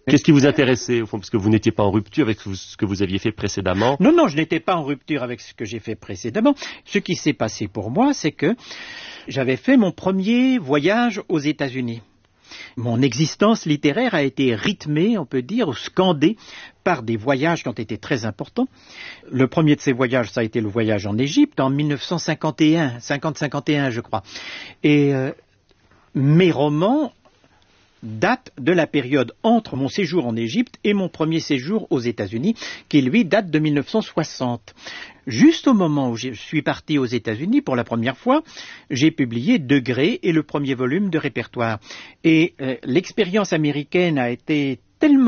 Qu'est-ce qui vous intéressait, au fond, parce que vous n'étiez pas en rupture avec ce que vous aviez fait précédemment? Non, je n'étais pas en rupture avec ce que j'ai fait précédemment. Ce qui s'est passé pour moi, c'est que j'avais fait mon premier voyage aux États-Unis. Mon existence littéraire a été rythmée, on peut dire, ou scandée par des voyages qui ont été très importants. Le premier de ces voyages, ça a été le voyage en Égypte en 1951, 50-51 je crois. Et mes romans datent de la période entre mon séjour en Égypte et mon premier séjour aux États-Unis, qui lui date de 1960. Juste au moment où je suis parti aux États-Unis pour la première fois, j'ai publié Degré et le premier volume de répertoire. Et l'expérience américaine a été tellement